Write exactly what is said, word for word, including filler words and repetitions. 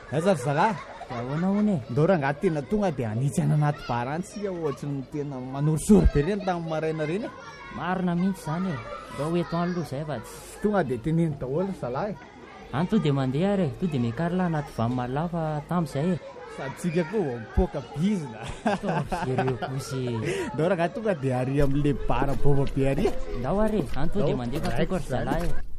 Aiza ry zalahy, ahoana hony ndao raha angaty tena tonga dia anitsana anaty barantsika ohatry ny tena manorisoro be reny tamin'ny maraina reny. marina mihitsy zany e, da hoeto any aloha zay fa tsy Tonga dia teneny daholo zalahy. any to dia mandeha ary to dia mikarila anaty vamalafa tamin'izay e. Sady tsika koa vao mipoaka bizina. Ireo kosy Ndao raha angaty tonga dia ary amin'le bara bôba be ary. ndao ary any to dia mandeha fa toko ry zalahy e.